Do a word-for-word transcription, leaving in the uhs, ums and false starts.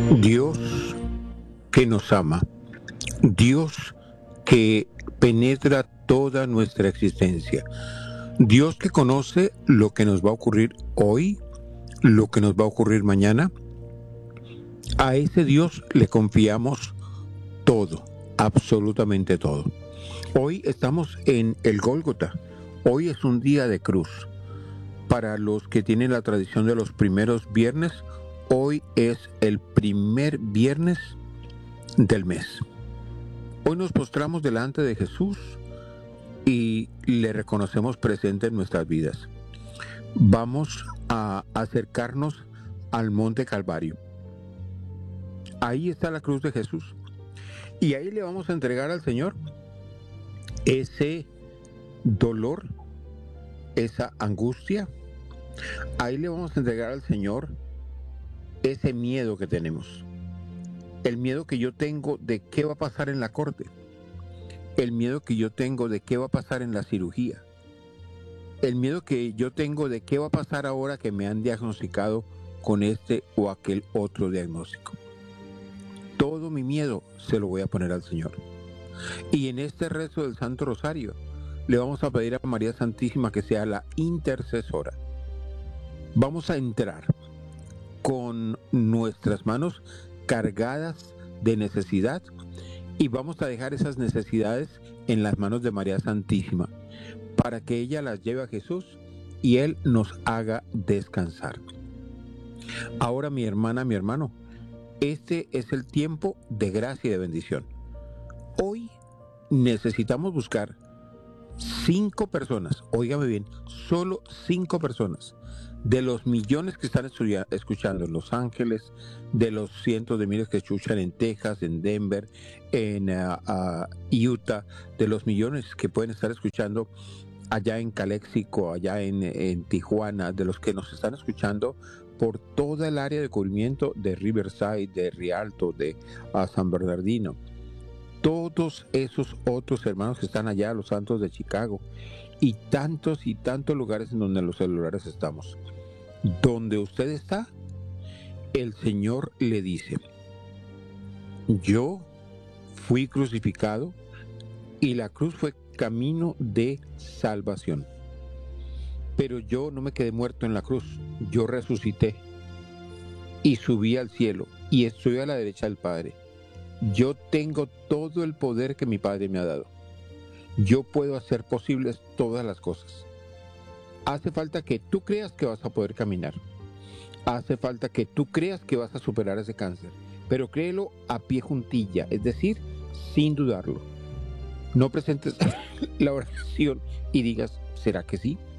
Dios que nos ama, Dios que penetra toda nuestra existencia, Dios que conoce lo que nos va a ocurrir hoy, lo que nos va a ocurrir mañana. A ese Dios le confiamos todo, absolutamente todo. Hoy estamos en el Gólgota, hoy es un día de cruz. Para los que tienen la tradición de los primeros viernes, hoy es el primer viernes del mes. Hoy nos postramos delante de Jesús y le reconocemos presente en nuestras vidas. Vamos a acercarnos al Monte Calvario. Ahí está la cruz de Jesús. Y ahí le vamos a entregar al Señor ese dolor, esa angustia. Ahí le vamos a entregar al Señor ese miedo que tenemos. El miedo que yo tengo de qué va a pasar en la corte. El miedo que yo tengo de qué va a pasar en la cirugía. El miedo que yo tengo de qué va a pasar ahora que me han diagnosticado con este o aquel otro diagnóstico. Todo mi miedo se lo voy a poner al Señor. Y en este rezo del Santo Rosario le vamos a pedir a María Santísima que sea la intercesora. Vamos a entrar con nuestras manos cargadas de necesidad y vamos a dejar esas necesidades en las manos de María Santísima para que ella las lleve a Jesús y Él nos haga descansar. Ahora, mi hermana, mi hermano, este es el tiempo de gracia y de bendición. Hoy necesitamos buscar cinco personas, óigame bien, solo cinco personas de los millones que están estudia- escuchando en Los Ángeles, de los cientos de miles que escuchan en Texas, en Denver, en uh, uh, Utah, de los millones que pueden estar escuchando allá en Calexico, allá en, en Tijuana, de los que nos están escuchando por toda el área de cubrimiento de Riverside, de Rialto, de uh, San Bernardino. Todos esos otros hermanos que están allá, los santos de Chicago, y tantos y tantos lugares en donde los celulares estamos. Donde usted está, el Señor le dice: yo fui crucificado y la cruz fue camino de salvación. Pero yo no me quedé muerto en la cruz, yo resucité y subí al cielo y estoy a la derecha del Padre. Yo tengo todo el poder que mi Padre me ha dado. Yo puedo hacer posibles todas las cosas. Hace falta que tú creas que vas a poder caminar. Hace falta que tú creas que vas a superar ese cáncer. Pero créelo a pie juntilla, es decir, sin dudarlo. No presentes la oración y digas, ¿será que sí?